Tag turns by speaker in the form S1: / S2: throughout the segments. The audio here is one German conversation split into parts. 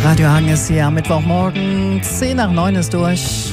S1: Radio Hagen ist hier am Mittwochmorgen, 8:10 ist durch.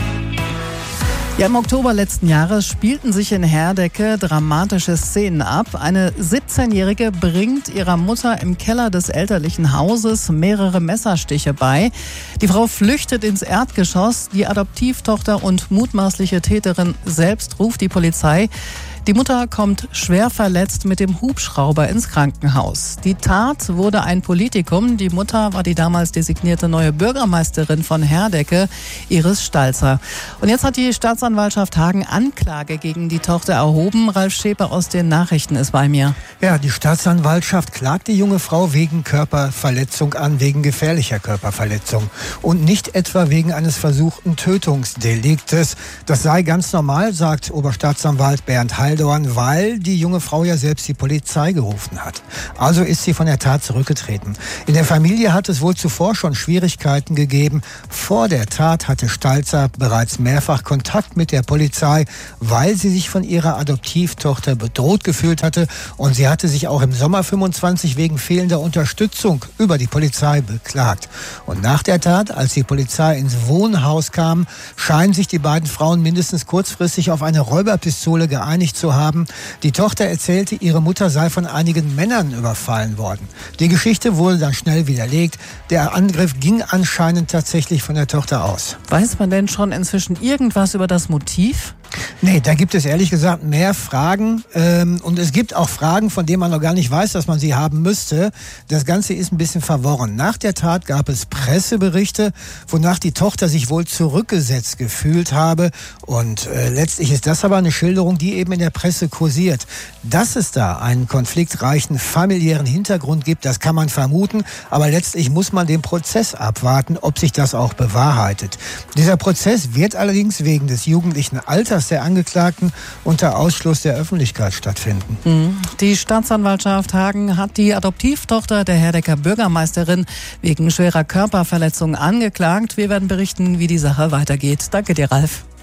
S1: Ja, im Oktober letzten Jahres spielten sich in Herdecke dramatische Szenen ab. Eine 17-Jährige bringt ihrer Mutter im Keller des elterlichen Hauses mehrere Messerstiche bei. Die Frau flüchtet ins Erdgeschoss. Die Adoptivtochter und mutmaßliche Täterin selbst ruft die Polizei. Die Mutter kommt schwer verletzt mit dem Hubschrauber ins Krankenhaus. Die Tat wurde ein Politikum. Die Mutter war die damals designierte neue Bürgermeisterin von Herdecke, Iris Stalzer. Und jetzt hat die Staatsanwaltschaft Hagen Anklage gegen die Tochter erhoben. Ralf Schäper aus den Nachrichten ist bei mir.
S2: Ja, die Staatsanwaltschaft klagt die junge Frau wegen Körperverletzung an, wegen gefährlicher Körperverletzung. Und nicht etwa wegen eines versuchten Tötungsdeliktes. Das sei ganz normal, sagt Oberstaatsanwalt Bernd Heildorn, weil die junge Frau ja selbst die Polizei gerufen hat. Also ist sie von der Tat zurückgetreten. In der Familie hat es wohl zuvor schon Schwierigkeiten gegeben. Vor der Tat hatte Stalzer bereits mehrfach Kontakt mit der Polizei, weil sie sich von ihrer Adoptivtochter bedroht gefühlt hatte. Und sie hatte sich auch im Sommer 25 wegen fehlender Unterstützung über die Polizei beklagt. Und nach der Tat, als die Polizei ins Wohnhaus kam, scheinen sich die beiden Frauen mindestens kurzfristig auf eine Räuberpistole geeinigt zu haben. Die Tochter erzählte, ihre Mutter sei von einigen Männern überfallen worden. Die Geschichte wurde dann schnell widerlegt. Der Angriff ging anscheinend tatsächlich von der Tochter aus.
S1: Weiß man denn schon inzwischen irgendwas über das Motiv?
S2: Nee, da gibt es ehrlich gesagt mehr Fragen. Und es gibt auch Fragen, von denen man noch gar nicht weiß, dass man sie haben müsste. Das Ganze ist ein bisschen verworren. Nach der Tat gab es Presseberichte, wonach die Tochter sich wohl zurückgesetzt gefühlt habe. Und letztlich ist das aber eine Schilderung, die eben in der Presse kursiert. Dass es da einen konfliktreichen familiären Hintergrund gibt, das kann man vermuten. Aber letztlich muss man den Prozess abwarten, ob sich das auch bewahrheitet. Dieser Prozess wird allerdings wegen des jugendlichen Alters der Angeklagten unter Ausschluss der Öffentlichkeit stattfinden.
S1: Die Staatsanwaltschaft Hagen hat die Adoptivtochter der Herdecker Bürgermeisterin wegen schwerer Körperverletzung angeklagt. Wir werden berichten, wie die Sache weitergeht. Danke dir, Ralf.